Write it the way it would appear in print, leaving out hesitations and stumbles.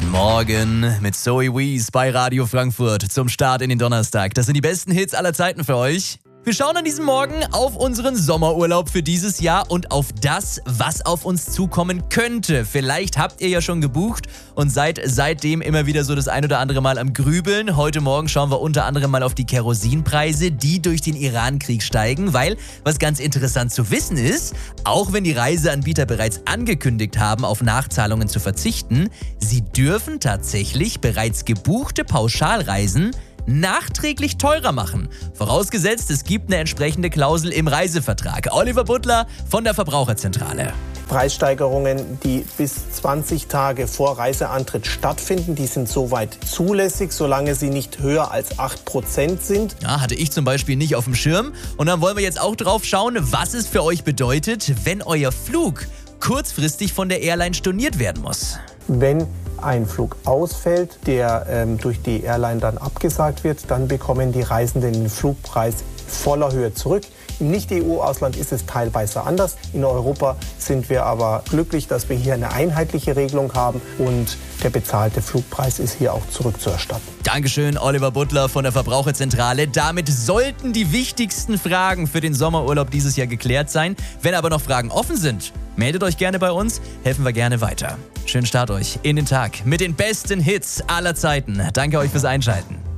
Morgen mit Zoe Wees bei Radio Frankfurt zum Start in den Donnerstag. Das sind die besten Hits aller Zeiten für euch. Wir schauen an diesem Morgen auf unseren Sommerurlaub für dieses Jahr und auf das, was auf uns zukommen könnte. Vielleicht habt ihr ja schon gebucht und seid seitdem immer wieder so das ein oder andere Mal am Grübeln. Heute Morgen schauen wir unter anderem mal auf die Kerosinpreise, die durch den Iran-Krieg steigen, weil, was ganz interessant zu wissen ist, auch wenn die Reiseanbieter bereits angekündigt haben, auf Nachzahlungen zu verzichten, sie dürfen tatsächlich bereits gebuchte Pauschalreisen nachträglich teurer machen. Vorausgesetzt, es gibt eine entsprechende Klausel im Reisevertrag. Oliver Butler von der Verbraucherzentrale. Preissteigerungen, die bis 20 Tage vor Reiseantritt stattfinden, die sind soweit zulässig, solange sie nicht höher als 8% sind. Ja, hatte ich zum Beispiel nicht auf dem Schirm. Und dann wollen wir jetzt auch drauf schauen, was es für euch bedeutet, wenn euer Flug kurzfristig von der Airline storniert werden muss. Wenn ein Flug ausfällt, der durch die Airline dann abgesagt wird, dann bekommen die Reisenden den Flugpreis voller Höhe zurück. Im Nicht-EU-Ausland ist es teilweise anders. In Europa sind wir aber glücklich, dass wir hier eine einheitliche Regelung haben und der bezahlte Flugpreis ist hier auch zurückzuerstatten. Dankeschön, Oliver Butler von der Verbraucherzentrale. Damit sollten die wichtigsten Fragen für den Sommerurlaub dieses Jahr geklärt sein. Wenn aber noch Fragen offen sind, meldet euch gerne bei uns, helfen wir gerne weiter. Schönen Start euch in den Tag mit den besten Hits aller Zeiten. Danke euch fürs Einschalten.